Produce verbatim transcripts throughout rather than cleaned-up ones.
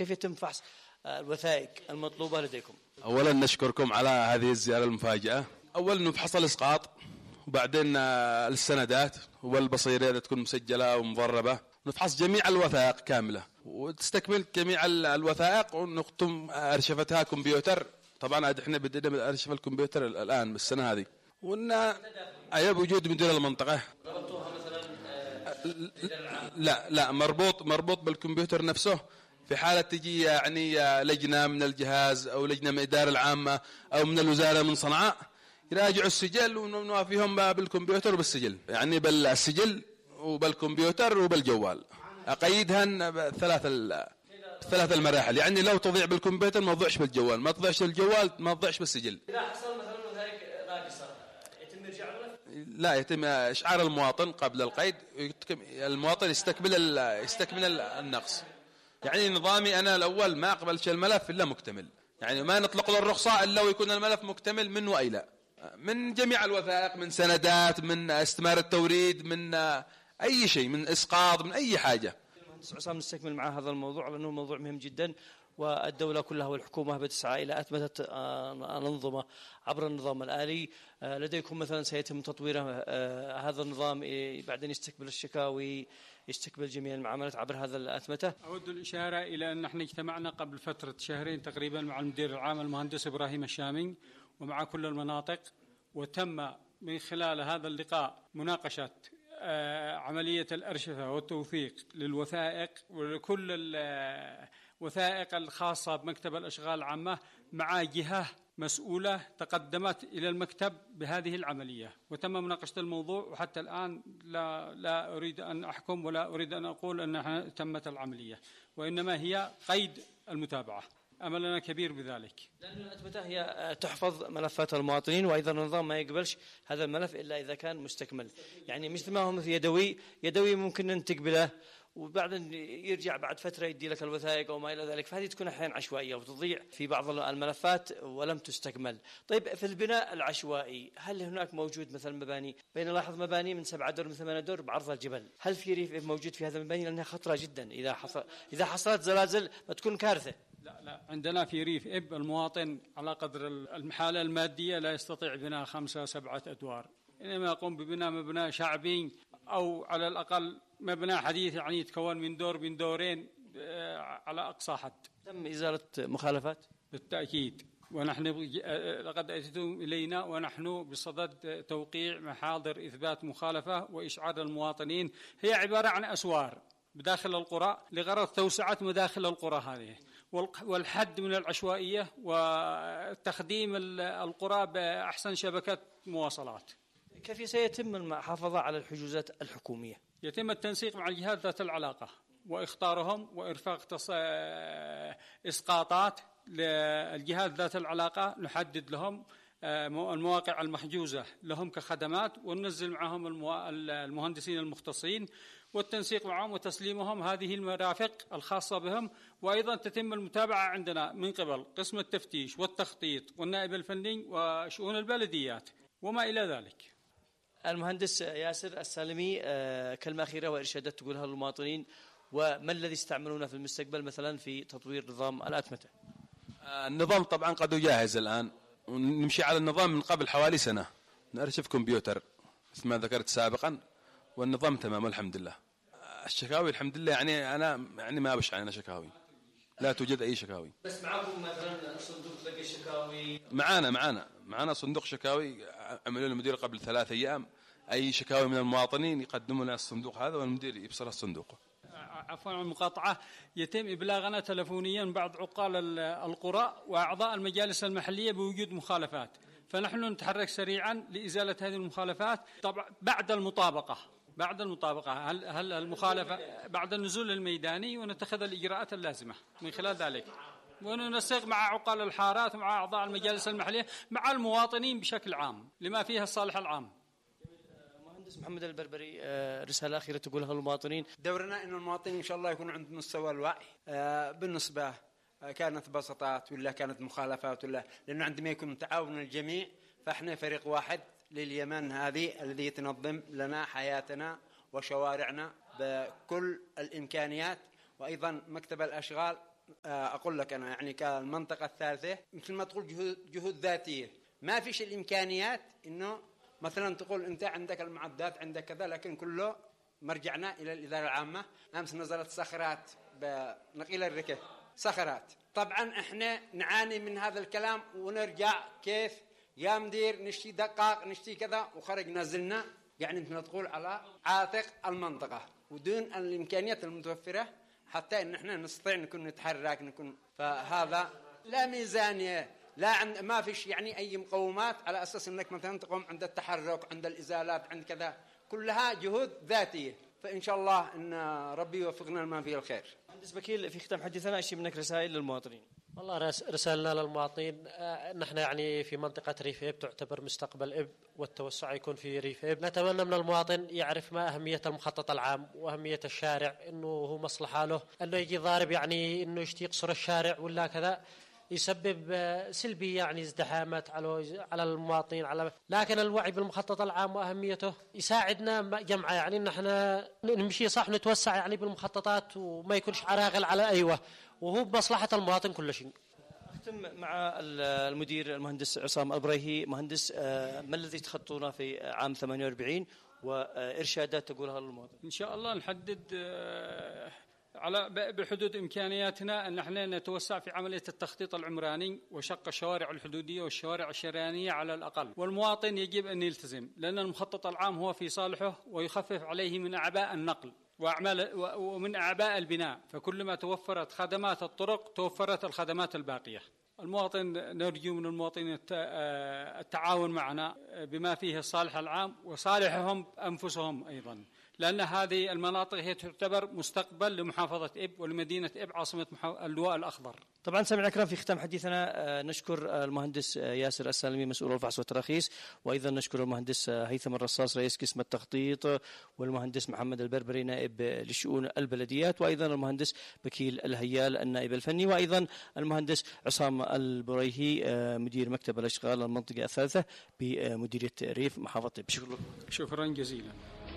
كيف يتم فحص الوثائق المطلوبة لديكم؟ أولا نشكركم على هذه الزيارة المفاجئة. أولا نفحص الإسقاط، وبعدين السندات والبصيرة تكون مسجلة ومضربة، نفحص جميع الوثائق كاملة وتستكمل جميع الوثائق ونختم أرشفتها كمبيوتر. طبعا احنا بدنا أرشف الكمبيوتر الآن بالسنة هذه، وإن أيوة بوجود مدير المنطقة. لا لا مربوط مربوط بالكمبيوتر نفسه. في حالة تجي يعني لجنة من الجهاز أو لجنة من الإدارة العامة أو من الوزارة من صنعاء يراجعوا السجل ونوافيهم بالكمبيوتر وبالسجل، يعني بالسجل وبالكمبيوتر وبالجوال. أقيدها بثلاث ثلاث المراحل، يعني لو تضيع بالكمبيوتر ما تضيعش بالجوال، ما تضيعش بالجوال ما تضيعش بالسجل. إذا حصل مثلا وثائق ناقصة يتم إرجاع الملف؟ لا، يتم إشعار المواطن قبل القيد، المواطن يستكمل يستكمل النقص. يعني نظامي أنا الأول ما أقبلش الملف إلا مكتمل، يعني ما نطلق له الرخصة إلا ويكون الملف مكتمل من وإلى، من جميع الوثائق، من سندات، من استمارة التوريد، من أي شيء، من إسقاط، من أي حاجة. المهندس عصام نستكمل مع هذا الموضوع لأنه موضوع مهم جدا، والدولة كلها والحكومة بتسعى إلى أتمتة الأنظمة عبر النظام الآلي. لديكم مثلا سيتم تطوير هذا النظام بعدين يستقبل الشكاوي، يستقبل جميع المعاملات عبر هذا الأتمتة. أود الإشارة إلى أن نحن اجتمعنا قبل فترة شهرين تقريبا مع المدير العام المهندس إبراهيم الشامي ومع كل المناطق، وتم من خلال هذا اللقاء مناقشة عملية الأرشفة والتوثيق للوثائق ولكل الوثائق الخاصة بمكتب الأشغال العامة مع جهة مسؤولة تقدمت إلى المكتب بهذه العملية، وتم مناقشة الموضوع. وحتى الآن لا, لا أريد أن أحكم ولا أريد أن أقول أنها تمت العملية، وإنما هي قيد المتابعة. أملنا كبير بذلك، لأن الأتمتة هي تحفظ ملفات المواطنين، وأيضا النظام ما يقبلش هذا الملف إلا إذا كان مستكمل. يعني مثل ما هو مثل يدوي يدوي ممكن أن تقبله وبعدين يرجع بعد فترة يدي لك الوثائق أو ما إلى ذلك، فهذه تكون أحيانا عشوائية وتضيع في بعض الملفات ولم تستكمل. طيب في البناء العشوائي هل هناك موجود مثلا مباني؟ بين نلاحظ مباني من سبعة دور من ثمانية دور بعرض الجبل، هل في ريف موجود في هذا المباني؟ لأنها خطرة جدا، إذا حصل إذا حصلت زلازل بتكون كارثة. لا لا عندنا في ريف إب المواطن على قدر الحالة المادية لا يستطيع بناء خمسة سبعة أدوار، إنما يقوم ببناء مبنى شعبي أو على الأقل مبنى حديث، يعني يتكون من دور من دورين على أقصى حد. تم إزالة مخالفات؟ بالتأكيد، ونحن لقد أتيتم إلينا ونحن بصدد توقيع محاضر إثبات مخالفة وإشعار المواطنين. هي عبارة عن أسوار بداخل القرى لغرض توسعة مداخل القرى هذه والحد من العشوائية وتخديم القرى بأحسن شبكة مواصلات. كيف سيتم المحافظة على الحجوزات الحكومية؟ يتم التنسيق مع الجهات ذات العلاقة واختارهم وإرفاق إسقاطات للجهات ذات العلاقة، نحدد لهم المواقع المحجوزة لهم كخدمات وننزل معهم المهندسين المختصين والتنسيق معهم وتسليمهم هذه المرافق الخاصة بهم. وأيضا تتم المتابعة عندنا من قبل قسم التفتيش والتخطيط والنائب الفني وشؤون البلديات وما إلى ذلك. المهندس ياسر السالمي، كلمة أخيرة وإرشادات تقولها للمواطنين، وما الذي استعملونه في المستقبل مثلا في تطوير نظام الأتمتة؟ النظام طبعا قد يجهز الآن، ونمشي على النظام من قبل حوالي سنة، نرشف كمبيوتر مثل ما ذكرت سابقا، والنظام تمام الحمد لله. الشكاوي الحمد لله يعني أنا يعني ما بشع علينا شكاوي، لا توجد أي شكاوي. بس معكم مثلا صندوق تلقي الشكاوي؟ معانا معانا معانا صندوق شكاوي، عملوا المدير قبل ثلاثة أيام أي شكاوي من المواطنين يقدموا لنا الصندوق هذا والمدير يبصر الصندوق. عفوا عن المقاطعة، يتم إبلاغنا تلفونيا بعض عقال القرى وأعضاء المجالس المحلية بوجود مخالفات، فنحن نتحرك سريعا لإزالة هذه المخالفات طبعا بعد المطابقة بعد المطابقة هل هل المخالفة بعد النزول الميداني، ونتخذ الإجراءات اللازمة من خلال ذلك، وننسق مع عقال الحارات ومع أعضاء المجالس المحلية مع المواطنين بشكل عام لما فيها الصالح العام. مهندس محمد البربري، رسالة أخيرة تقولها للمواطنين؟ دورنا أن المواطنين إن شاء الله يكون عند مستوى الوعي بالنسبة كانت بساطات ولا كانت مخالفات ولا، لأنه عندما يكون تعاون الجميع فإحنا فريق واحد لليمن هذه الذي تنظم لنا حياتنا وشوارعنا بكل الإمكانيات. وأيضا مكتب الأشغال أقول لك أنا يعني كالمنطقة الثالثة مثل ما تقول جهود, جهود ذاتية، ما فيش الإمكانيات إنه مثلا تقول أنت عندك المعدات عندك كذا، لكن كله مرجعنا إلى الإدارة العامة. أمس نزلت صخرات بنقيل الركه صخرات، طبعا إحنا نعاني من هذا الكلام ونرجع كيف يا مدير نشتي دقاق نشتي كذا، وخرج نزلنا يعني مثل تقول على عاتق المنطقة ودون الإمكانيات المتوفرة حتى إن إحنا نستطيع نكون نتحرك نكون. فهذا لا ميزانية لا عند ما فيش يعني أي مقومات على أساس إنك مثلا تقوم عند التحرك عند الإزالات عند كذا، كلها جهود ذاتية. فإن شاء الله إن ربي يوفقنا لما فيه الخير. مهندس بكيل، في ختام حديثنا أشي منك رسائل للمواطنين. والله رسالنا للمواطنين نحن يعني في منطقة ريف إب تعتبر مستقبل إب والتوسع يكون في ريف إب. نتمنى من المواطن يعرف ما أهمية المخطط العام وأهمية الشارع، إنه هو مصلحة له، إنه يجي ضارب يعني إنه يشتي يقصر الشارع ولا كذا يسبب سلبي يعني ازدحامات على على المواطنين على. لكن الوعي بالمخطط العام وأهميته يساعدنا جمعة يعني إن احنا نمشي صح نتوسع يعني بالمخططات وما يكونش عراقل على أيوة، وهو بمصلحة المواطن كل شيء. أختم مع المدير المهندس عصام البريهي. مهندس، ما الذي تخطونه في عام ثمانية وأربعين وإرشادات تقولها للمواطن؟ إن شاء الله نحدد على بحدود إمكانياتنا أن احنا نتوسع في عملية التخطيط العمراني وشق الشوارع الحدودية والشوارع الشريانية على الأقل، والمواطن يجب أن يلتزم لأن المخطط العام هو في صالحه ويخفف عليه من أعباء النقل وأعمال ومن أعباء البناء، فكلما توفرت خدمات الطرق توفرت الخدمات الباقية. المواطن نرجو من المواطنين التعاون معنا بما فيه الصالح العام وصالحهم أنفسهم أيضا، لأن هذه المناطق هي تعتبر مستقبل لمحافظة إب ولمدينة إب عاصمة اللواء الأخضر. طبعا سمعنا الكرام، في ختام حديثنا نشكر المهندس ياسر السالمي مسؤول الفحص والتراخيص، وأيضا نشكر المهندس هيثم الرصاص رئيس قسم التخطيط، والمهندس محمد البربري نائب لشؤون البلديات، وأيضا المهندس بكيل الهيال النائب الفني، وأيضا المهندس عصام البريهي مدير مكتب الأشغال المنطقة الثالثة بمديرية ريف محافظة إب. شكرا شكرا جزيلا.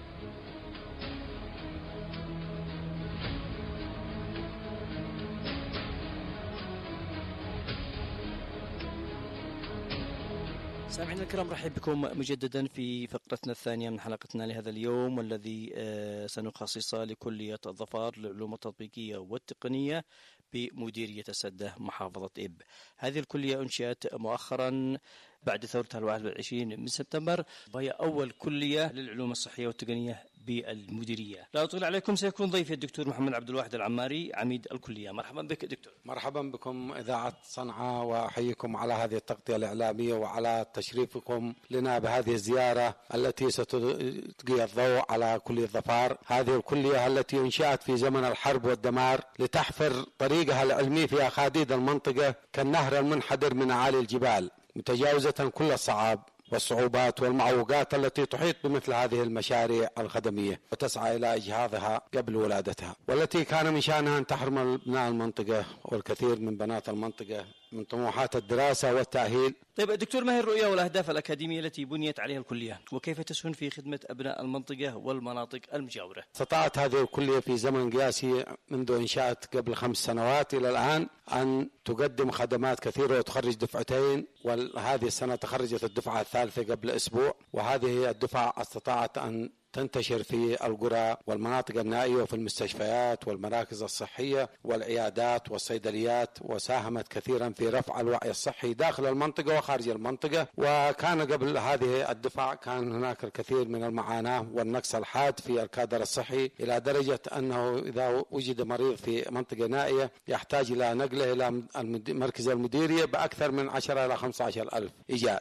سامعينا الكرام، رحب بكم مجددا في فقرتنا الثانية من حلقتنا لهذا اليوم، والذي سنخصصها لكلية الظفار للعلوم التطبيقية والتقنية بمديرية السدة محافظة إب. هذه الكلية أنشئت مؤخرا بعد ثورة الواحد والعشرين من سبتمبر، وهي أول كلية للعلوم الصحية والتقنية بالمديرية. لا أطيل عليكم، سيكون ضيفي الدكتور محمد عبد الواحد العماري عميد الكلية. مرحبا بك دكتور. مرحبا بكم إذاعة صنعاء، وأحييكم على هذه التغطية الإعلامية وعلى تشريفكم لنا بهذه الزيارة التي ستلقي الضوء على كلية ظفار. هذه الكلية التي انشأت في زمن الحرب والدمار لتحفر طريقها العلمي في أخاديد المنطقة كالنهر المنحدر من أعالي الجبال، متجاوزة كل الصعاب والصعوبات والمعوقات التي تحيط بمثل هذه المشاريع الخدمية، وتسعى إلى إجهاضها قبل ولادتها، والتي كان من شأنها أن تحرم أبناء المنطقة والكثير من بنات المنطقة من طموحات الدراسة والتأهيل. طيب دكتور، ما هي الرؤية والأهداف الأكاديمية التي بنيت عليها الكلية، وكيف تسهم في خدمة أبناء المنطقة والمناطق المجاورة؟ استطاعت هذه الكلية في زمن قياسي منذ إنشاءت قبل خمس سنوات إلى الآن أن تقدم خدمات كثيرة وتخرج دفعتين، وهذه السنة تخرجت الدفعة الثالثة قبل أسبوع، وهذه الدفعة استطاعت أن تنتشر في القرى والمناطق النائية وفي المستشفيات والمراكز الصحية والعيادات والصيدليات، وساهمت كثيرا في رفع الوعي الصحي داخل المنطقة وخارج المنطقة. وكان قبل هذه الدفعة كان هناك الكثير من المعاناة والنقص الحاد في الكادر الصحي، إلى درجة أنه إذا وجد مريض في منطقة نائية يحتاج إلى نقله إلى مركز المديرية بأكثر من عشرة إلى خمسة عشر ألف إيجار،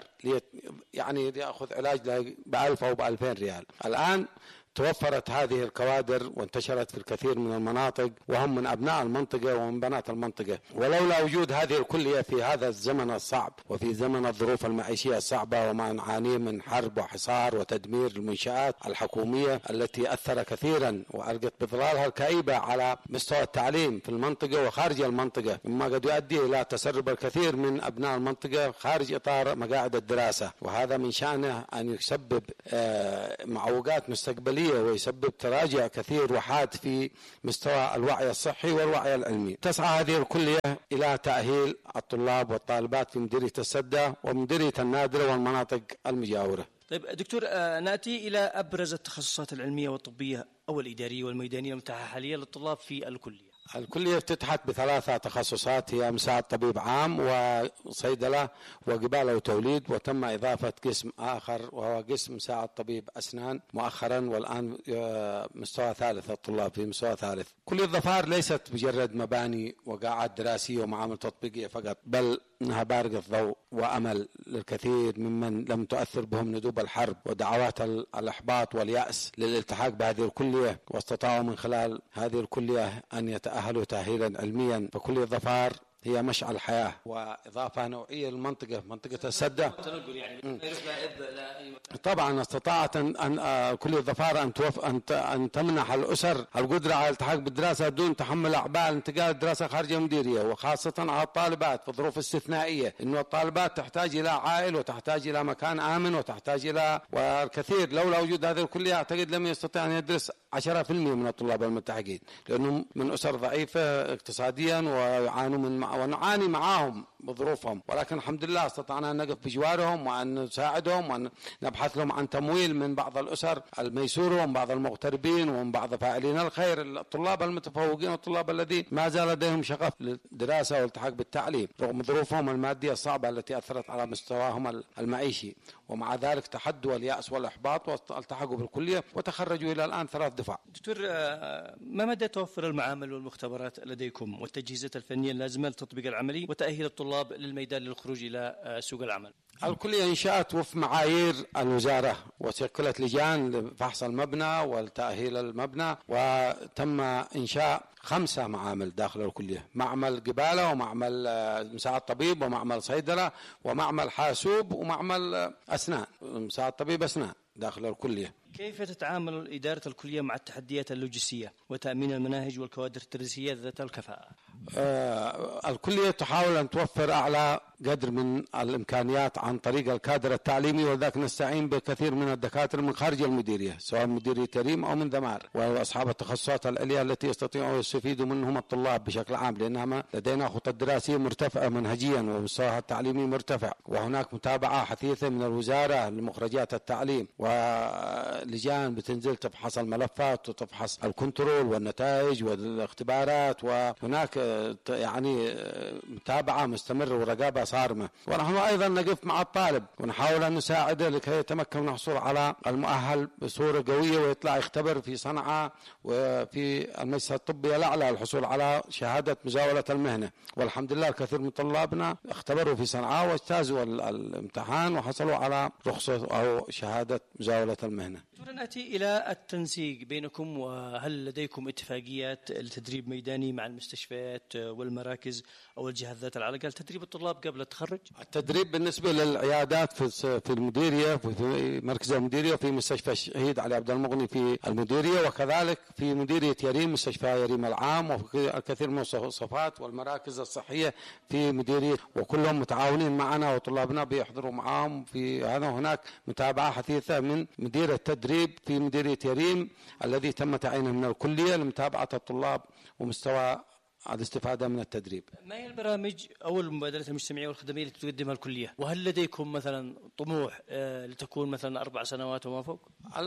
يعني يأخذ علاج بألف أو بألفين ريال. الآن توفرت هذه الكوادر وانتشرت في الكثير من المناطق، وهم من أبناء المنطقة ومن بنات المنطقة. ولولا وجود هذه الكلية في هذا الزمن الصعب وفي زمن الظروف المعيشية الصعبة وما نعانيه من حرب وحصار وتدمير المنشآت الحكومية التي أثر كثيرا وألقت بظلالها الكئيبة على مستوى التعليم في المنطقة وخارج المنطقة، مما قد يؤدي إلى تسرب الكثير من أبناء المنطقة خارج إطار مقاعد الدراسة، وهذا من شأنه أن يسبب معوقات مستقبلية الكلية ويسبب تراجع كثير وحاد في مستوى الوعي الصحي والوعي العلمي. تسعى هذه الكلية إلى تأهيل الطلاب والطالبات في مديرية السدة ومديرية النادرة والمناطق المجاورة. طيب دكتور، نأتي إلى أبرز التخصصات العلمية والطبية أو الإدارية والميدانية المتاحة حاليا للطلاب في الكلية. الكلية افتتحت بثلاثة تخصصات، هي مساعد طبيب عام وصيدلة وقبالة وتوليد، وتم إضافة قسم آخر وهو قسم مساعد طبيب أسنان مؤخرا، والآن مستوى ثالث الطلاب في مستوى ثالث. كلية ظفار ليست مجرد مباني وقاعات دراسية ومعامل تطبيقية فقط، بل إنها بارقة ضوء وأمل للكثير ممن لم تؤثر بهم ندوب الحرب ودعوات الإحباط واليأس للالتحاق بهذه الكلية، واستطاعوا من خلال هذه الكلية أن يتأهلوا تأهيلا علميا. فكلية ظفار هي مشعل الحياة وإضافة نوعية للمنطقة، منطقة السدة. طبعا استطاعت أن كلية ظفار أن, توف أن, أن تمنح الأسر القدرة على الالتحاق بالدراسة دون تحمل أعباء انتقال الدراسة خارج المديرية، وخاصة على الطالبات في ظروف استثنائية، إنه الطالبات تحتاج إلى عائل وتحتاج إلى مكان آمن وتحتاج إلى والكثير. لولا وجود هذه الكلية أعتقد لم يستطيع أن يدرس عشرة بالمئة من الطلاب الملتحقين، لأنهم من أسر ضعيفة اقتصاديا ويعانوا من ونعاني معهم بظروفهم، ولكن الحمد لله استطعنا أن نقف بجوارهم وأن نساعدهم وأن نبحث لهم عن تمويل من بعض الأسر الميسورة ومن بعض المغتربين ومن بعض فاعلين الخير، الطلاب المتفوقين والطلاب الذين ما زال لديهم شغف للدراسة والالتحاق بالتعليم رغم ظروفهم المادية الصعبة التي أثرت على مستواهم المعيشي، ومع ذلك تحدوا اليأس والإحباط والتحقوا بالكلية وتخرجوا إلى الآن ثلاث دفع. دكتور، ما مدى توفر المعامل والمختبرات لديكم والتجهيزات الفنية اللازمة للتطبيق العملي وتأهيل الطلاب للميدان للخروج إلى سوق العمل؟ الكلية إنشأت وفق معايير الوزارة وشكلت لجان لفحص المبنى والتأهيل المبنى، وتم إنشاء خمسة معامل داخل الكلية: معمل قبالة ومعمل مساعد طبيب ومعمل صيدلة ومعمل حاسوب ومعمل أسنان مساعد طبيب أسنان داخل الكلية. كيف تتعامل إدارة الكلية مع التحديات اللوجستية وتأمين المناهج والكوادر التدريسية ذات الكفاءة؟ آه الكلية تحاول أن توفر أعلى قدر من الإمكانيات عن طريق الكادر التعليمي، وذلك نستعين بكثير من الدكاترة من خارج المديرية سواء مديرية تريم أو من ذمار، وأصحاب التخصصات العليا التي يستطيعوا يستفيدوا منهم الطلاب بشكل عام، لأنها لدينا خطة دراسية مرتفعة منهجيا ومستواها التعليمي مرتفع، وهناك متابعة حثيثة من الوزارة لمخرجات التعليم ولجان بتنزل تفحص الملفات وتفحص الكنترول والنتائج والاختبارات، وهناك يعني متابعة مستمرة ورقابة صارمة. ونحن أيضا نقف مع الطالب ونحاول أن نساعده لكي يتمكن من الحصول على المؤهل بصورة قوية ويطلع يختبر في صنعاء وفي المجلس الطبي الأعلى الحصول على شهادة مزاولة المهنة، والحمد لله الكثير من طلابنا اختبروا في صنعاء واجتازوا الامتحان وحصلوا على رخصة أو شهادة مزاولة المهنة. نأتي إلى التنسيق بينكم، وهل لديكم اتفاقيات لتدريب ميداني مع المستشفيات والمراكز أو الجهات ذات العلاقة لتدريب الطلاب قبل التخرج؟ التدريب بالنسبة للعيادات في في المديرية في مركز المديرية وفي مستشفى الشهيد علي عبد المغني في المديرية، وكذلك في مديرية يريم مستشفى يريم العام، وفي الكثير من المستوصفات والمراكز الصحية في مديرية، وكلهم متعاونين معنا وطلابنا بيحضروا معهم في هذا. هناك متابعة حثيثة من مدير التدريب في مديرية يريم الذي تم تعيينه من الكلية لمتابعة الطلاب ومستوى الاستفادة من التدريب. ما هي البرامج أو المبادرات المجتمعية والخدمية التي تقدمها الكلية؟ وهل لديكم مثلا طموح لتكون مثلا أربع سنوات وما فوق؟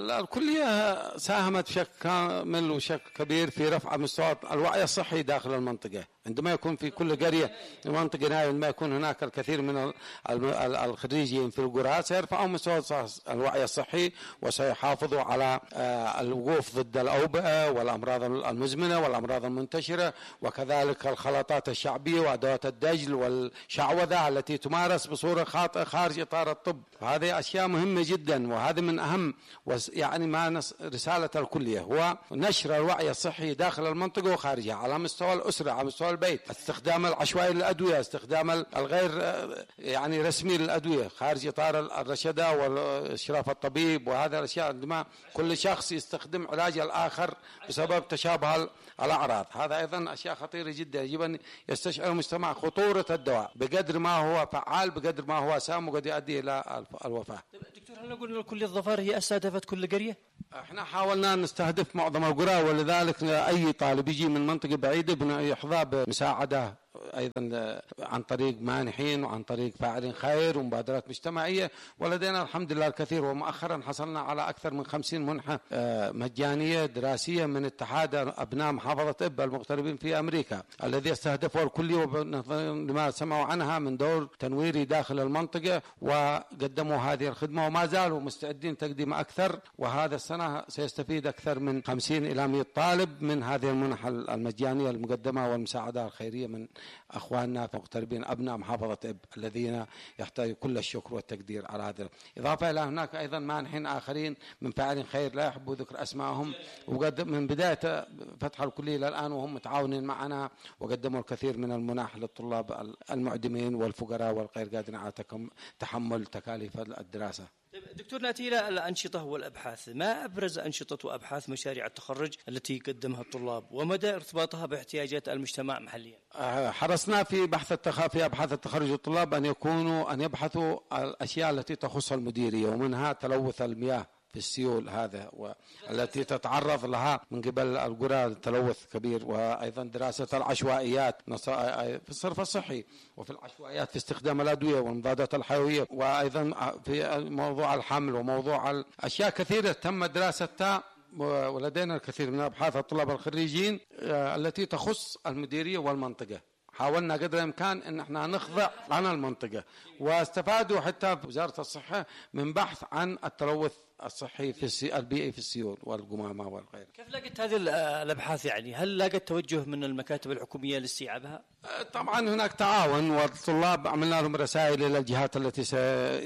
الكلية ساهمت بشكل كامل وشكل كبير في رفع مستوى الوعي الصحي داخل المنطقة. عندما يكون في كل قرية منطقة نائية ما يكون هناك الكثير من الخريجين في القرى سيرفعوا مستوى الوعي الصحي وسيحافظوا على الوقوف ضد الأوبئة والأمراض المزمنة والأمراض المنتشرة، وكذلك الخلطات الشعبية وأدوات الدجل والشعوذة التي تمارس بصورة خاطئة خارج إطار الطب. هذه أشياء مهمة جدا، وهذا من أهم يعني ما رسالة الكلية هو نشر الوعي الصحي داخل المنطقة وخارجها على مستوى الأسرة، على مستوى البيت، استخدام العشوائي للأدوية، استخدام الغير يعني رسمي للأدوية خارج إطار الرشدة والإشراف الطبيب، وهذه الأشياء عندما كل شخص يستخدم علاج الآخر بسبب تشابه الأعراض. هذا أيضا أشياء خطيرة جدا، يجب أن يستشعر المجتمع خطورة الدواء بقدر ما هو فعال بقدر ما هو سام وقد يؤدي إلى الوفاة. دكتور، هل نقول كلية ظفار هي استهدفت كل قرية؟ احنا حاولنا نستهدف معظم القرى، ولذلك اي طالب يجي من منطقه بعيده يحظى بمساعده ايضا عن طريق مانحين وعن طريق فاعلين خير ومبادرات مجتمعيه، ولدينا الحمد لله الكثير. ومؤخرا حصلنا على اكثر من خمسين منحه مجانيه دراسيه من اتحاد ابناء محافظه ابا المغتربين في امريكا، الذي استهدفوا الكليه لما سمعوا عنها من دور تنويري داخل المنطقه، وقدموا هذه الخدمه وما زالوا مستعدين تقديم اكثر. وهذا السنه سيستفيد اكثر من خمسين الى مئة طالب من هذه المنح المجانيه المقدمه والمساعده الخيريه من أخواننا مغتربين أبناء محافظة إب الذين يحتاجوا كل الشكر والتقدير على هذا. إضافة إلى هناك أيضا مانحين آخرين من فاعلين خير لا يحبوا ذكر أسمائهم، وقد من بداية فتح الكلية إلى الآن وهم متعاونين معنا، وقدموا الكثير من المنح للطلاب المعدمين والفقراء والغير قادرين على تحمل تكاليف الدراسة. دكتور، نأتي إلى الأنشطة والأبحاث. ما أبرز أنشطة وأبحاث مشاريع التخرج التي قدمها الطلاب ومدى ارتباطها باحتياجات المجتمع محليا؟ حرصنا في بحث التخ... في أبحاث التخرج الطلاب أن يكونوا أن يبحثوا الأشياء التي تخص المديرية، ومنها تلوث المياه في السيول هذا والتي تتعرض لها من قبل القرى تلوث كبير، وأيضا دراسة العشوائيات في الصرف الصحي وفي العشوائيات في استخدام الأدوية والمضادات الحيوية، وأيضا في موضوع الحمل وموضوع الأشياء كثيرة تم دراستها. ولدينا الكثير من أبحاث الطلاب الخريجين التي تخص المديرية والمنطقة. حاولنا قدر الإمكان أن احنا نخضع عن المنطقة، واستفادوا حتى في وزارة الصحة من بحث عن التلوث الصحي في السي... البيئي في السيول والقمامة والغير. كيف لقيت هذه الأبحاث؟ يعني هل لقيت توجه من المكاتب الحكومية لاستيعابها؟ طبعا هناك تعاون، والطلاب عملنا لهم رسائل إلى الجهات التي س...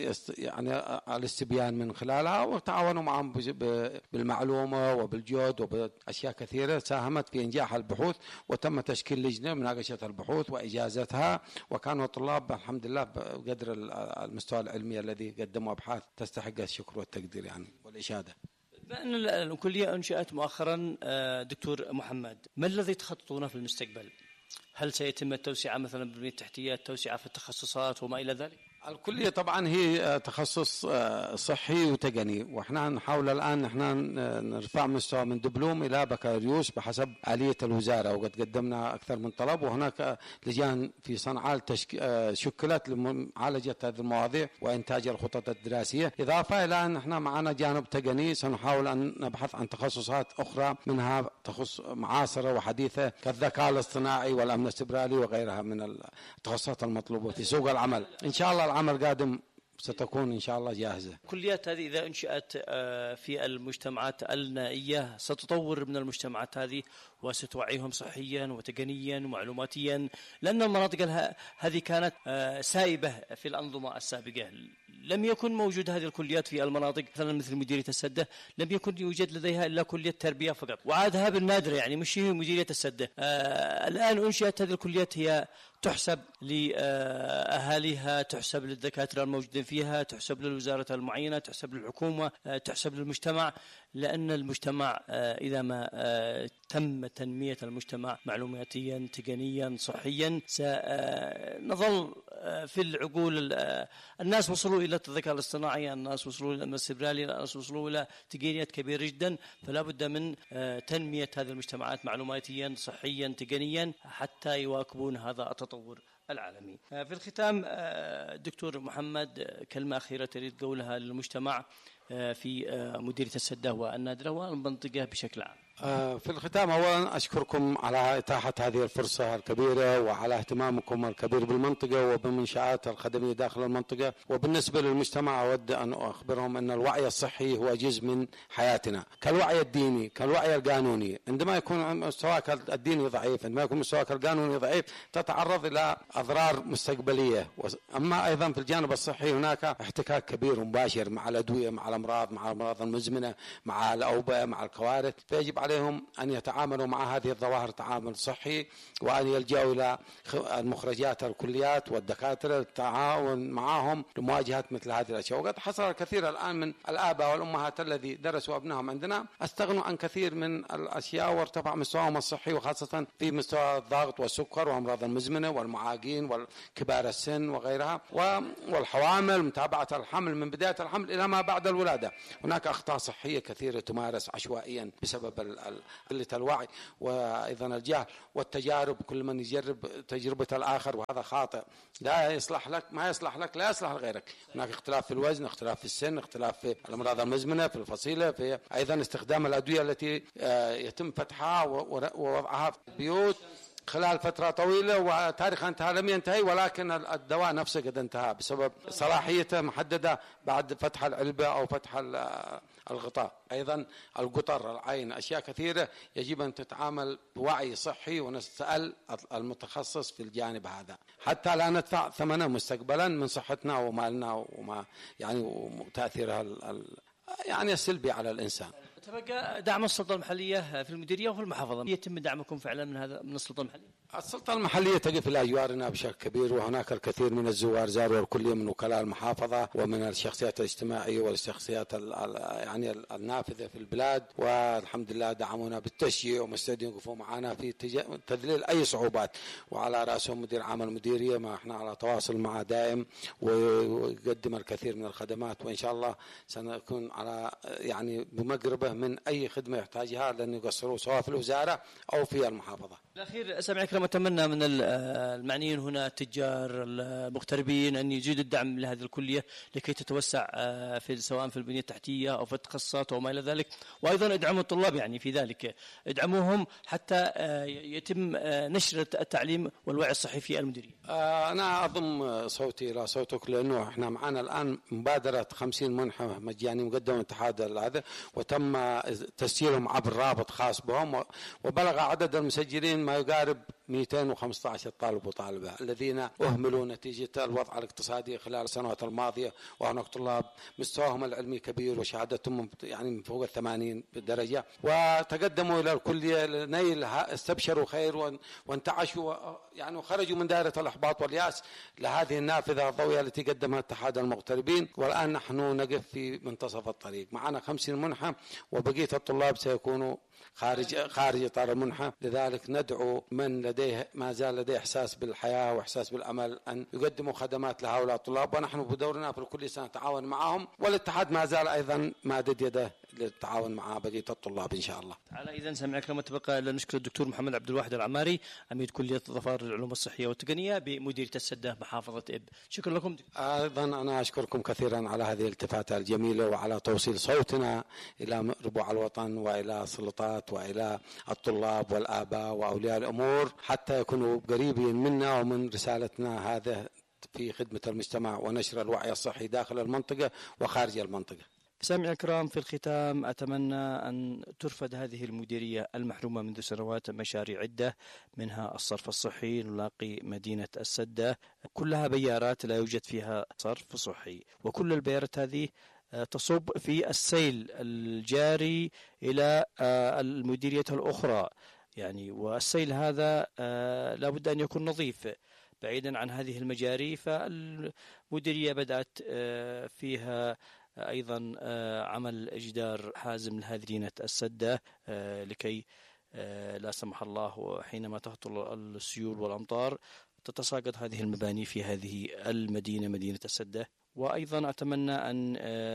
يعني الاستبيان من خلالها، وتعاونوا معهم ب... بالمعلومة وبالجهد وبأشياء كثيرة ساهمت في إنجاح البحوث، وتم تشكيل لجنة مناقشة البحوث وإجازتها، وكانوا الطلاب الحمد لله بقدر المستوى العلمي الذي قدموا أبحاث تستحق الشكر والتقدير يعني والإشادة. بأن الكلية أنشأت مؤخرا دكتور محمد، ما الذي تخططونه في المستقبل؟ هل سيتم التوسعة مثلا بالبنية التحتية، التوسعة في التخصصات وما إلى ذلك؟ الكلية طبعا هي تخصص صحي وتقني، واحنا نحاول الآن احنا نرفع مستوى من دبلوم إلى بكالوريوس بحسب آلية الوزارة، وقد قدمنا أكثر من طلب، وهناك لجان في صنعاء شكلت لمعالجة هذه المواضيع وإنتاج الخطط الدراسية. إضافة إلى أن احنا معنا جانب تقني سنحاول أن نبحث عن تخصصات أخرى منها تخصص معاصرة وحديثة كالذكاء الاصطناعي والأمن السيبراني وغيرها من التخصصات المطلوبة في سوق العمل. إن شاء الله العمل قادم ستكون إن شاء الله جاهزة. كليات هذه إذا انشأت في المجتمعات النائية ستطور من المجتمعات هذه وستوعيهم صحيا وتقنيا ومعلوماتيا، لأن المناطق هذه كانت سائبة في الأنظمة السابقة. لم يكن موجود هذه الكليات في المناطق مثلا مثل مديرية السدة، لم يكن يوجد لديها إلا كلية تربية فقط، وعادها بالنادرة يعني مش هي مديرية السدة. الآن أنشأت هذه الكليات، هي تحسب لأهاليها، تحسب للدكاترة الموجودين فيها، تحسب للوزارة المعينة، تحسب للحكومة، تحسب للمجتمع، لأن المجتمع إذا ما تم تنمية المجتمع معلوماتيا تقنيا صحيا سنظل في العقول. الناس وصلوا إلى الذكاء الاصطناعي، الناس وصلوا إلى السيبراني، الناس وصلوا إلى تقنيات كبيرة جدا، فلا بد من تنمية هذه المجتمعات معلوماتيا صحيا تقنيا حتى يواكبون هذا التطور العالمي. في الختام دكتور محمد، كلمة أخيرة تريد قولها للمجتمع في مديرية السدة والنادرة والمنطقة بشكل عام؟ في الختام أولا أشكركم على إتاحة هذه الفرصة الكبيرة وعلى اهتمامكم الكبير بالمنطقة وبالمنشآت الخدمية داخل المنطقة. وبالنسبة للمجتمع أود أن أخبرهم أن الوعي الصحي هو جزء من حياتنا، كالوعي الديني كالوعي القانوني. عندما يكون مستواك الديني ضعيف، عندما يكون مستواك القانوني ضعيف، تتعرض إلى أضرار مستقبلية. أما أيضا في الجانب الصحي هناك احتكاك كبير ومباشر مع الأدوية، مع الأمراض، مع الأمراض المزمنة، مع الأوبئة، مع الكوارث، فيجب على عليهم أن يتعاملوا مع هذه الظواهر تعامل صحي، وأن يلجأوا إلى المخرجات الكليات والدكاترة التعاون معهم لمواجهة مثل هذه الأشياء. وقد حصل الكثير الآن من الآباء والأمهات الذي درسوا أبنائهم عندنا استغنوا عن كثير من الأشياء وارتفع مستواهم الصحي، وخاصة في مستوى الضغط والسكر والأمراض المزمنة والمعاقين والكبار السن وغيرها، والحوامل، متابعة الحمل من بداية الحمل إلى ما بعد الولادة. هناك أخطاء صحية كثيرة تمارس عشوائيا بسبب قلة الوعي وأيضا الجهل والتجارب، كل من يجرب تجربة الآخر، وهذا خاطئ. لا يصلح لك ما يصلح لك لا يصلح لغيرك. هناك اختلاف في الوزن، اختلاف في السن، اختلاف في الأمراض المزمنة، في الفصيلة، في أيضا استخدام الأدوية التي يتم فتحها ووضعها في البيوت خلال فترة طويلة وتاريخ انتهى لم ينتهي، ولكن الدواء نفسه قد انتهى بسبب صلاحيته محددة بعد فتح العلبة أو فتح الغطاء. أيضا القطر، العين، أشياء كثيرة يجب أن تتعامل بوعي صحي، ونسأل المتخصص في الجانب هذا حتى لا ندفع ثمنه مستقبلا من صحتنا ومالنا وما يعني وتأثيرها يعني السلبي على الإنسان. تبقى دعم السلطة المحلية في المديرية وفي المحافظة، يتم دعمكم فعلا من هذا من السلطة المحلية؟ السلطة المحلية تقف إلى جوارنا بشكل كبير، وهناك الكثير من الزوار زاروا الكلية من وكلاء المحافظة ومن الشخصيات الاجتماعية والشخصيات يعني النافذة في البلاد، والحمد لله دعمونا بالتشجيع ومستعدين يوقفوا معنا في تذليل أي صعوبات، وعلى رأسهم مدير عام المديرية ما احنا على تواصل معه دائم، ويقدم الكثير من الخدمات، وإن شاء الله سنكون على يعني بمقربة من أي خدمة يحتاجها لن يقصروا سواء في الوزارة أو في المحافظة. الأخير سامع كلام أتمنى من المعنيين هنا التجار المغتربين أن يزيدوا الدعم لهذه الكلية لكي تتوسع في سواء في البنية التحتية أو في التخصصات وما إلى ذلك، وأيضا ادعموا الطلاب يعني في ذلك، ادعموهم حتى يتم نشر التعليم والوعي الصحي في المديرية. أنا أضم صوتي إلى صوتك، لأنه إحنا معنا الآن مبادرة خمسين منحة مجاني مقدمة من اتحاد هذا، وتم تسجيلهم عبر رابط خاص بهم، وبلغ عدد المسجلين ما يقارب مئتين وخمسة عشر طالب وطالبة الذين أهملوا نتيجة الوضع الاقتصادي خلال السنوات الماضية، وهناك طلاب مستواهم العلمي كبير وشهادتهم يعني من فوق الثمانين درجة، وتقدموا إلى الكلية لنيل استبشروا خير وانتعشوا يعني وخرجوا من دائرة الإحباط واليأس لهذه النافذة الضوئية التي قدمها اتحاد المغتربين. والآن نحن نقف في منتصف الطريق، معنا خمسين منحة وبقية الطلاب سيكونوا خارج خارج اطار المنحه. لذلك ندعو من لديه ما زال لديه احساس بالحياه واحساس بالامل ان يقدموا خدمات لهؤلاء الطلاب، ونحن بدورنا في الكليه سنتعاون معهم، والاتحاد ما زال ايضا مادد يده للتعاون مع بقيه الطلاب ان شاء الله. على اذا سمعك لما تبقى الا نشكر الدكتور محمد عبد الواحد العماري عميد كليه ظفار العلوم الصحيه والتقنيه بمديريه السده محافظه اب. شكرا لكم. ايضا انا اشكركم كثيرا على هذه الالتفاته الجميله وعلى توصيل صوتنا الى ربوع الوطن والى السلطات وإلى الطلاب والآباء وأولياء الأمور حتى يكونوا قريبين منا ومن رسالتنا هذا في خدمة المجتمع ونشر الوعي الصحي داخل المنطقة وخارج المنطقة. سامعي الكرام، في الختام أتمنى أن ترفد هذه المديرية المحرومة منذ سنوات مشاريع عدة، منها الصرف الصحي نلاقي مدينة السدة كلها بيارات لا يوجد فيها صرف صحي، وكل البيارات هذه تصب في السيل الجاري إلى المديرية الأخرى يعني، والسيل هذا لابد أن يكون نظيف بعيدا عن هذه المجاري. فالمديرية بدأت فيها أيضا عمل جدار حازم لمدينة السدة لكي لا سمح الله حينما تهطل السيول والأمطار تتساقط هذه المباني في هذه المدينة مدينة السدة. وأيضا أتمنى أن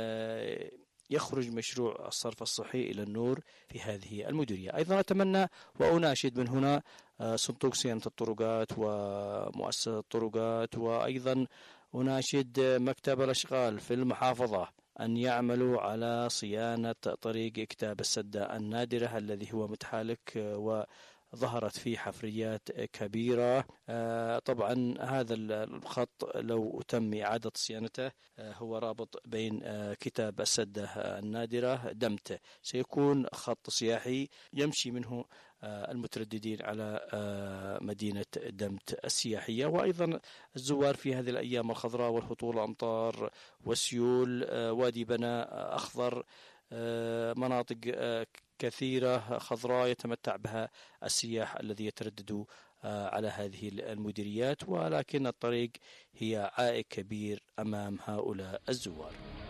يخرج مشروع الصرف الصحي إلى النور في هذه المديرية. أيضا أتمنى وأناشد من هنا صندوق صيانة الطرقات ومؤسسة الطرقات، وأيضا أناشد مكتب الأشغال في المحافظة أن يعملوا على صيانة طريق كتاب السدة النادرة الذي هو متحالك و ظهرت فيه حفريات كبيرة. طبعا هذا الخط لو تم إعادة صيانته هو رابط بين كتاب السدة النادرة دمت، سيكون خط سياحي يمشي منه المترددين على مدينة دمت السياحية، وأيضا الزوار في هذه الأيام الخضراء والهطول الأمطار والسيول وادي بنا أخضر مناطق كثيرة خضراء يتمتع بها السياح الذي يتردد على هذه المديريات، ولكن الطريق هي عائق كبير أمام هؤلاء الزوار.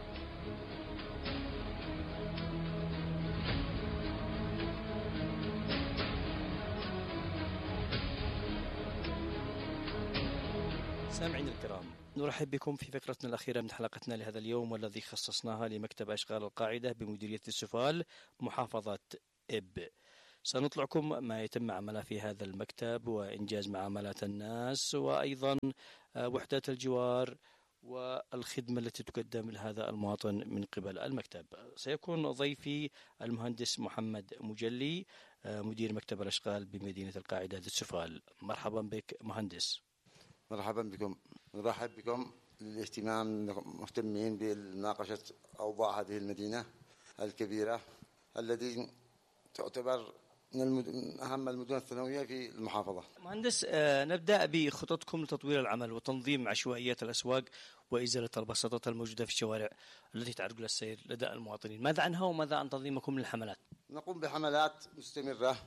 سامعين الكرام، نرحب بكم في فقرتنا الأخيرة من حلقتنا لهذا اليوم، والذي خصصناها لمكتب أشغال القاعدة بمديرية السفال محافظة إب. سنطلعكم ما يتم عمله في هذا المكتب وإنجاز معاملات الناس، وأيضا وحدات الجوار والخدمة التي تقدم لهذا المواطن من قبل المكتب. سيكون ضيفي المهندس محمد مجلي مدير مكتب الأشغال بمدينة القاعدة السفال. مرحبا بك مهندس. مرحبا بكم. نرحب بكم للاهتمام، مهتمين بمناقشة أوضاع هذه المدينة الكبيرة التي تعتبر من أهم المدن الثانوية في المحافظة. مهندس، نبدأ بخططكم لتطوير العمل وتنظيم عشوائيات الأسواق وإزالة البساطات الموجودة في الشوارع التي تعرقل السير لدى المواطنين. ماذا عنها وماذا عن تنظيمكم للحملات؟ نقوم بحملات مستمرة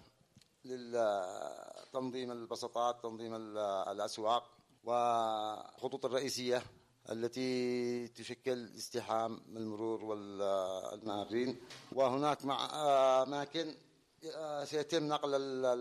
لتنظيم البساطات، تنظيم الأسواق والخطوط الرئيسية التي تشكل ازدحام المرور والمارين، وهناك مع أماكن سيتم نقل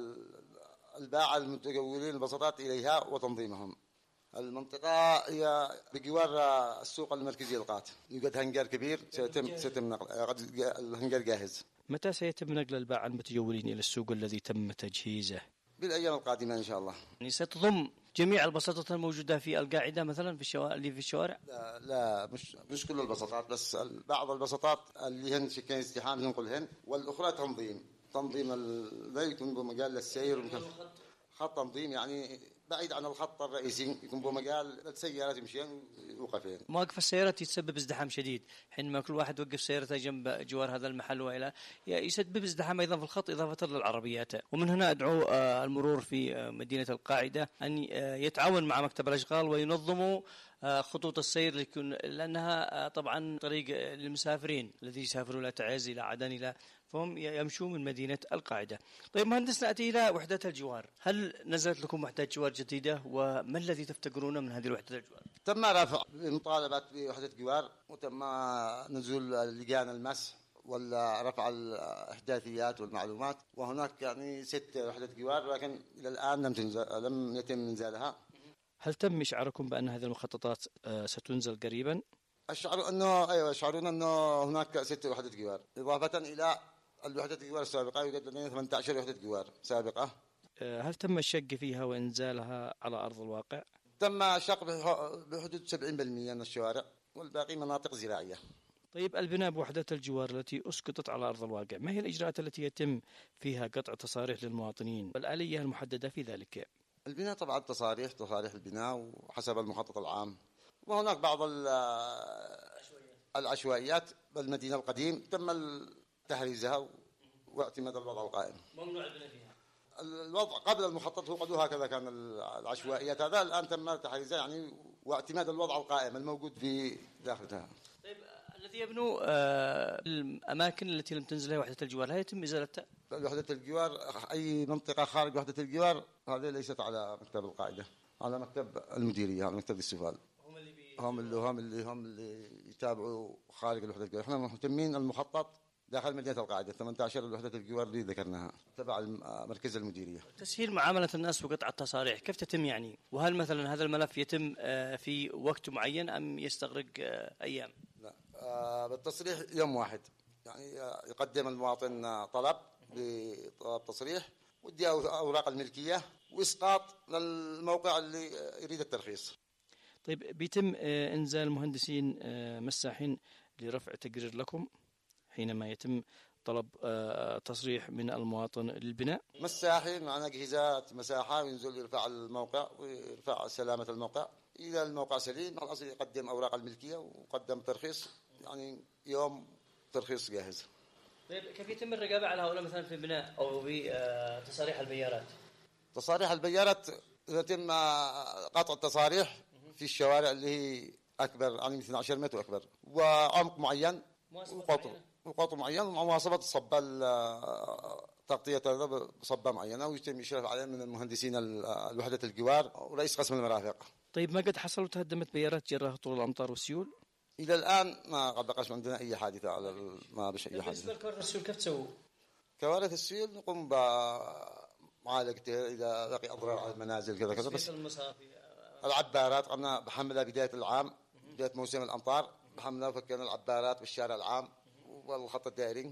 الباعة المتجولين البساطات إليها وتنظيمهم. المنطقة هي بجوار السوق المركزي القات، يوجد هنجر كبير سيتم سيتم نقل، الهنجر جاهز. متى سيتم نقل الباعة المتجولين إلى السوق الذي تم تجهيزه؟ بالأيام القادمة إن شاء الله. يعني ستضم جميع البساطات الموجودة في القاعدة مثلا في الشوارع اللي في الشوارع؟ لا, لا مش مش كل البساطات، بس بعض البساطات اللي هن شكل ازدحام ننقلهن، والأخرى تنظيم تنظيم لا يكون بمجال للسير، خط تنظيم يعني بعيد عن الخط الرئيسي، يكون بمجال السيارات يمشين ويوقفين. مواقف السيارات يتسبب ازدحام شديد حينما كل واحد يوقف سيارته جنب جوار هذا المحل، وإلى يسبب ازدحام أيضا في الخط إضافة للعربيات. ومن هنا أدعو المرور في مدينة القاعدة أن يتعاون مع مكتب الأشغال وينظموا خطوط السير، لأنها طبعا طريق للمسافرين الذي يسافروا إلى تعز إلى عدن إلى فهم يمشوا من مدينة القاعدة. طيب مهندس، نأتي إلى وحدات الجوار. هل نزلت لكم وحدات جوار جديدة، وما الذي تفتقرون من هذه الوحدات الجوار؟ تم رفع مطالبات بوحدة جوار، وتم نزول لجان المس ولا رفع الإحداثيات والمعلومات، وهناك يعني ست وحدات جوار، لكن إلى الآن لم تنزل لم يتم إنزالها. هل تم إشعاركم بأن هذه المخططات ستنزل قريبا؟ الشعر انه ايوه يشعرون انه هناك ست وحدات جوار اضافه الى الوحدات الجوار السابقه، يوجد لدينا ثمانية عشر وحده جوار سابقه. هل تم الشق فيها وانزالها على ارض الواقع؟ تم شق بحدود سبعين بالمئة من الشوارع، والباقي مناطق زراعيه. طيب البناء بوحدات الجوار التي اسقطت على ارض الواقع، ما هي الاجراءات التي يتم فيها قطع تصاريح للمواطنين والآلية المحدده في ذلك؟ البناء طبعا تصاريح تصاريح البناء وحسب المخطط العام، وهناك بعض العشوائيات بالمدينة القديم تم تحريزها واعتماد الوضع القائم. ممنوع البناء فيها. الوضع قبل المخطط هو قد هكذا كان العشوائيات، هذا الآن تم تحريزها يعني واعتماد الوضع القائم الموجود في داخلها. طيب الذي يبنوا آه الأماكن التي لم تنزلها وحدة الجوار لا يتم إزالتها؟ وحدة الجوار أي منطقة خارج وحدة الجوار هذه ليست على مكتب القاعدة، على مكتب المديرية، على مكتب السفال. هم اللي بي... هم اللي هم اللي هم اللي يتابعوا خارج الوحدة الجوار. احنا مهتمين المخطط داخل مدينة القاعدة ثمانية عشر الوحدة الجوار اللي ذكرناها تبع مركز المديرية. تسهيل معاملة الناس وقطع التصاريح كيف تتم يعني؟ وهل مثلا هذا الملف يتم في وقت معين أم يستغرق أيام؟ لا بالتصريح يوم واحد، يعني يقدم المواطن طلب بطلب تصريح ودي أوراق الملكية وإسقاط للموقع اللي يريد الترخيص. طيب بيتم إنزال مهندسين مساحين لرفع تقرير لكم حينما يتم طلب تصريح من المواطن للبناء؟ مساحين معنا أجهزة مساحة وينزل يرفع الموقع ويرفع سلامة الموقع. إذا الموقع سليم خلاص يقدم أوراق الملكية وقدم ترخيص، يعني يوم ترخيص جاهز. طيب كيف يتم الرقابة على هؤلاء مثلا في البناء أو في تصاريح البيارات؟ تصاريح البيارات يتم قطع التصاريح في الشوارع اللي هي أكبر عن اثني عشر متر وأكبر وعمق معين وقطر وقط معين ومواصفة صب تغطية بصبة معينة، ويتم إشراف عليه من المهندسين الوحدة الجوار ورئيس قسم المرافق. طيب ما قد حصلوا تهدمت بيارات جراء طول الأمطار والسيول؟ إلى الآن ما قد بقاش عندنا أي حادثة على ما بش أي حادثة. بالنسبة لكوارث السيول كيف تسووا؟ كوارث السيول نقوم بمعالجتها إذا بقي أضرار على المنازل كذا كذا. بس العبارات قمنا بحملها بداية العام، بداية موسم الأمطار بحملها وفكينا العبارات بالشارع العام والخط الدائري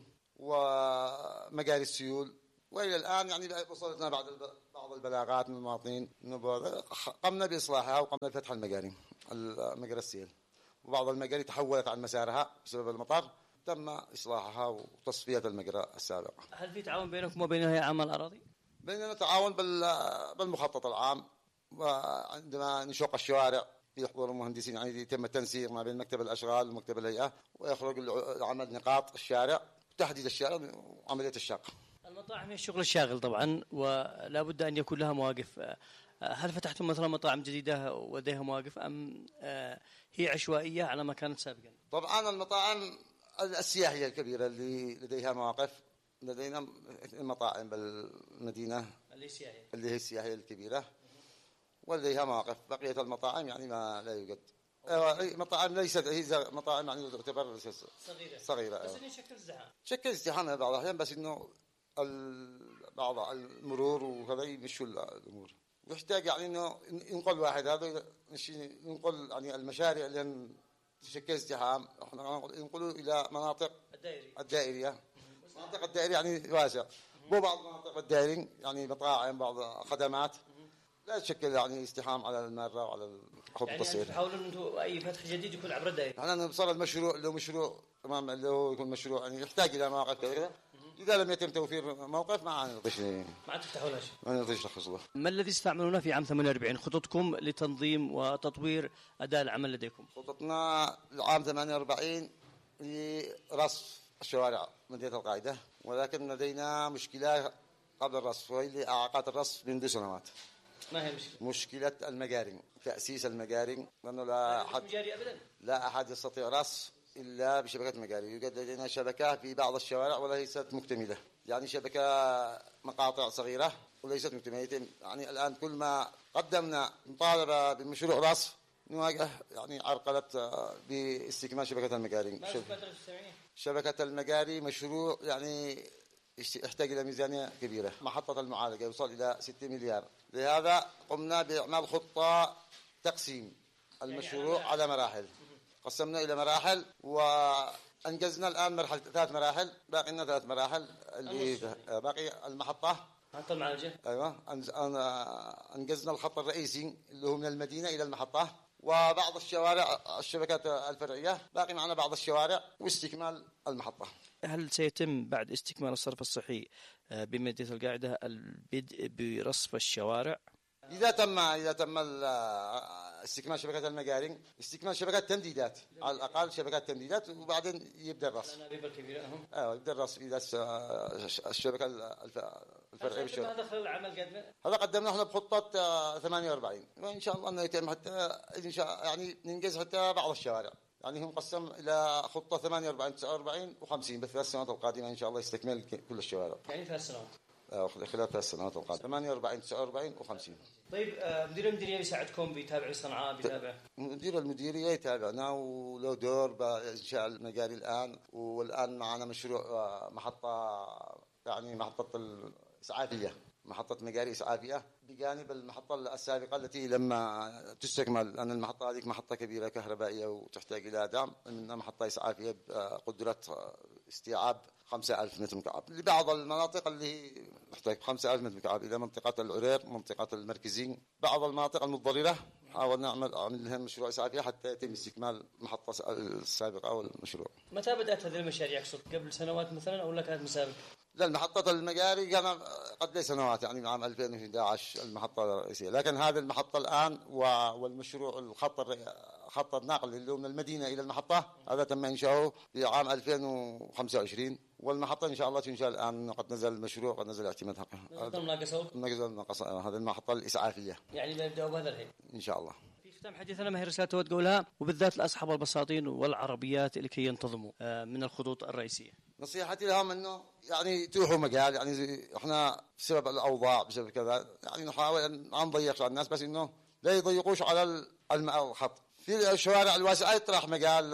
ومجاري السيول. وإلى الآن يعني وصلتنا بعد بعض البلاغات من المواطنين قمنا بإصلاحها وقمنا بفتح المجاري مجرى السيل، وبعض المجاري تحولت عن مسارها بسبب المطر تم إصلاحها وتصفية المجرى السابق. هل في تعاون بينكم وبين هيئة عامة الأراضي؟ بيننا تعاون بالمخطط العام، وعندما نشق الشوارع يحضر المهندسين يعني يتم التنسيق ما بين مكتب الأشغال ومكتب الهيئة ويخرج العمل نقاط الشارع وتحديد الشارع وعملية الشق. المطاعم هي الشغل الشاغل طبعا ولا بد أن يكون لها مواقف. هل فتحتم مثلا مطاعم جديدة ولديها مواقف أم هي عشوائية على ما كانت سابقا؟ طبعا المطاعم السياحية الكبيرة اللي لديها مواقف، لدينا مطاعم بالمدينة اللي سياحية اللي هي السياحية الكبيرة ولديها مواقف. بقية المطاعم يعني ما لا يوجد مطاعم، ليست هي مطاعم يعني تعتبر صغيرة صغيرة بس انه يشكل ازدحام شكل ازدحام بعض الأحيان، بس إنه بعض المرور وهذا يمشوا الأمور. ويحتاج يعني إنه ينقل واحد هذا ينقل يعني المشاريع اللي تشكل ازدحام احنا ينقلوا إلى مناطق الدائرية الدائرية مناطق الدائرية يعني واسع، مو بعض مناطق الدائري يعني مطاعم بعض خدمات لا تشكل يعني ازدحام على المرة وعلى خط يعني التصوير. تحاولون انتم اي فتح جديد يكون عبر الدائري. احنا نبصر المشروع لو مشروع تمام لو يكون مشروع يعني يحتاج الى مواقف كثيره، اذا لم يتم توفير موقف ما نعطيش ما تفتحوا له شيء ما نعطيش تخصص له. ما الذي استعملونه في عام ثمانية وأربعين؟ خططكم لتنظيم وتطوير اداء العمل لديكم؟ خططنا العام ثمانية وأربعين لرصف الشوارع مدينه القاعده، ولكن لدينا مشكله قبل الرصف وهي اللي اعاقات الرصف منذ سنوات. ما هي المشكله؟ مشكله المجاري، تاسيس المجاري، لانه لا احد أبداً. لا احد يستطيع رصف الا بشبكه مجاري. يوجد لدينا شبكه في بعض الشوارع وليست مكتمله، يعني شبكه مقاطع صغيره وليست مكتمله. يعني الان كل ما قدمنا مطالبه بمشروع رصف نواجه يعني عرقله باستكمال شبكه المجاري. شبكه المجاري مشروع يعني يحتاج إلى ميزانية كبيرة. محطة المعالجة يوصل إلى ستة مليار، لهذا قمنا بإعمال خطة تقسيم المشروع يعني على مراحل. قسمنا إلى مراحل وأنجزنا الآن مرحلة ثلاث مراحل، باقي لنا ثلاث مراحل اللي باقي المحطة محطة المعالجة. أيوة أنجزنا الخط الرئيسي اللي هو من المدينة إلى المحطة، وبعض الشوارع الشبكات الفرعية باقي معنا بعض الشوارع واستكمال المحطة. هل سيتم بعد استكمال الصرف الصحي بمدينة القاعدة البدء برصف الشوارع؟ إذا تم إذا تم استكمال شبكات المجاري، استكمال شبكات تمديدات على الأقل شبكات تمديدات، وبعدين يبدأ الرصف. الأنابيب الكبيرة أهم. أيوة يبدأ الرصف إذا الشبكة الفرعية بالشوارع. هذا خلال العمل قدمه؟ هذا قدمنا احنا بخطة ثمانية وأربعين، وإن شاء الله أنه يتم حتى إن شاء يعني ننجز حتى بعض الشوارع. يعني هم قسم إلى خطة ثمانية وأربعين تسعة وأربعين وخمسين بالثلاث سنوات القادمة إن شاء الله يستكمل كل الشوارع. يعني ثلاث سنوات. خلال ثلاث سنوات القادمة ثمانية وأربعين تسعة وأربعين وخمسين. طيب مدير المديرية بيساعدكم بيتابع الصنعاء بيتابع؟ مدير المديرية يتابعنا وله دور بإنشاء المجاري الآن، والآن معنا مشروع محطة يعني محطة الإسعافية، محطة مجاري إسعافية بجانب المحطة السابقة التي لما تستكمل، لأن المحطة هذه محطة كبيرة كهربائية وتحتاج إلى دعم، منها محطة إسعافية بقدرة استيعاب خمسة ألف متر مكعب لبعض المناطق اللي محتاج خمسة ألف متر مكعب إلى منطقة العرير، منطقة المركزين، بعض المناطق المتضررة حاولنا نعمل عمل لهم مشروع إسعافية حتى يتم استكمال المحطة السابقة أو المشروع. متى بدأت هذه المشاريع أقصد؟ قبل سنوات مثلا أو لا كانت مسابقة؟ لا المحطة المجاري كان قد لي سنوات يعني من عام ألفين وأحد عشر المحطة الرئيسية، لكن هذه المحطة الآن والمشروع الخط خط النقل اللي هو من المدينة إلى المحطة هذا تم إنشاؤه في عام ألفين وخمسة وعشرين، والمحطة إن شاء الله تنشأ الآن، قد نزل المشروع قد نزل الاعتماد حقه. نزل ناقصه؟ نزل ناقصه هذه المحطة الإسعافية. يعني بنبدأ بهذا الحين؟ إن شاء الله. في ختام حديثنا ما هي رسالة تود قولها وبالذات لأصحاب البساطين والعربيات لكي ينتظموا من الخطوط الرئيسية؟ نصيحتي لهم انه يعني يتوحوا مجال، يعني احنا بسبب الاوضاع بسبب كذا يعني نحاول ان ما نضيقش على الناس، بس انه لا يضيقوش على الخط. في الشوارع الواسعه يطرح مجال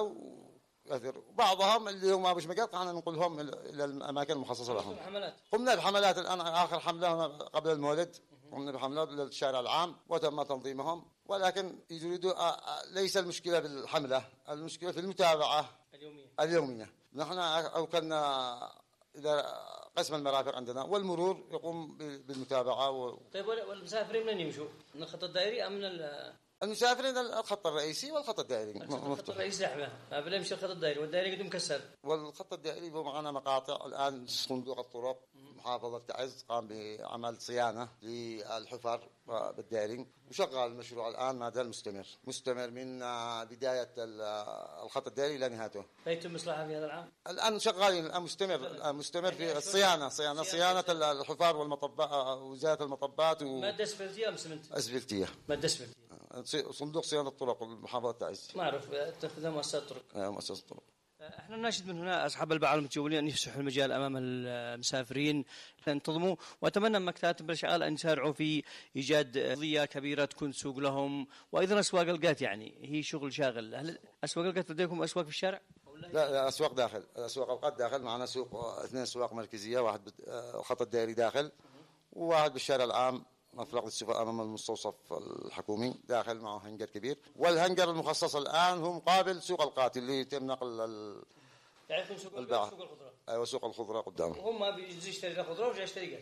كثير، وبعضهم اللي هم مش مجال قاعدين ننقلهم الى الاماكن المخصصه لهم. قمنا بحملات الان، اخر حمله قبل المولد قمنا بحملات للشارع العام وتم تنظيمهم، ولكن يريدوا ليس المشكله بالحمله، المشكله في المتابعه اليوميه. اليوميه نحن اوكلنا الى قسم المرافق عندنا والمرور يقوم بالمتابعه و... طيب والمسافرين من يمشوا؟ من الخط الدائري ام من المسافرين الخط الرئيسي والخط الدائري؟ الخط الرئيسي زحمه، فبلا يمشي الخط الدائري والدائري قد مكسر. والخط الدائري معنا مقاطع الان. صندوق الطرق محافظة تعز قام بعمل صيانة للحفر بالدائري، وشغال المشروع الآن ما زال مستمر مستمر من بداية الخط الدائري إلى نهايته. فيتم إصلاحها في هذا العام؟ الآن شغالين، الآن مستمر الآن مستمر في الصيانة صيانة صيانة الحفار والمطبات، وزارة المطبات. و... مادة أسفلتية أم سمنت؟ أسفلتية. مادة أسفلتية. صندوق صيانة الطرق محافظة تعز. ما أعرف تأخذها مؤسسات الطرق. مؤسسة الطرق. احنا نناشد من هنا اصحاب البعض المتجولين ان يفسحوا المجال امام المسافرين لينتظموا، واتمنى من مكاتب الاشغال ان يسارعوا في ايجاد قضيه كبيره تكون سوق لهم، وايضا اسواق القات يعني هي شغل شاغل. هل اسواق القات لديكم اسواق في الشارع؟ لا, لا اسواق داخل، اسواق القات داخل. معنا سوق اثنين اسواق مركزيه، واحد الخط الدائري داخل وواحد بالشارع العام مفرق السفن امام المستوصف الحكومي داخل، معه هنجر كبير. والهنجر المخصص الان هو مقابل سوق القات اللي يتم نقل ال يعني سوق الباع. سوق الخضره. ايوه سوق الخضره قدامه. هم بيجي يشتري الخضره وجاي يشتري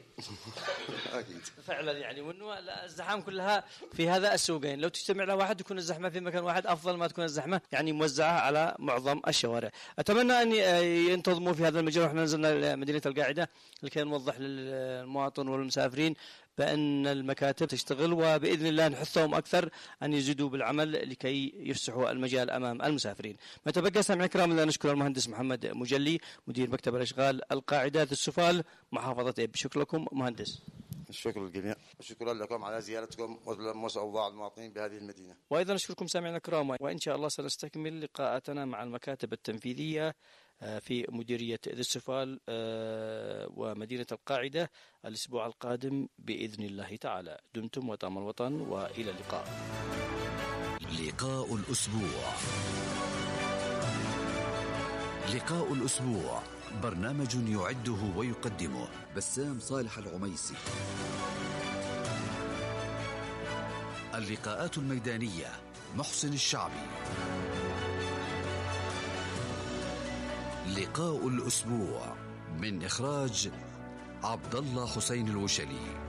اكيد فعلا يعني، وانه الزحام كلها في هذا السوقين، لو تجتمع له واحد يكون الزحمه في مكان واحد افضل ما تكون الزحمه يعني موزعه على معظم الشوارع. اتمنى ان ينتظموا في هذا المجال، واحنا نزلنا مدينه القاعده لكي نوضح للمواطن والمسافرين بأن المكاتب تشتغل، وبإذن الله نحثهم أكثر أن يزيدوا بالعمل لكي يفسحوا المجال أمام المسافرين. ما تبقى سامعين الكرام أن نشكر المهندس محمد مجلي مدير مكتب الأشغال القاعدة ذي السفال محافظة إب. شكرا لكم مهندس. الشكر للجميع، شكرا لكم على زيارتكم ولمس أوضاع المواطنين بهذه المدينة. وأيضا نشكركم سامعين الكرام، وإن شاء الله سنستكمل لقاءاتنا مع المكاتب التنفيذية في مديرية ذي السفال ومدينة القاعدة الأسبوع القادم بإذن الله تعالى. دمتم وطام الوطن، وإلى اللقاء. لقاء الأسبوع. لقاء الأسبوع برنامج يعده ويقدمه بسام صالح العميسي. اللقاءات الميدانية محسن الشعبي. لقاء الأسبوع من إخراج عبد الله حسين الوشلي.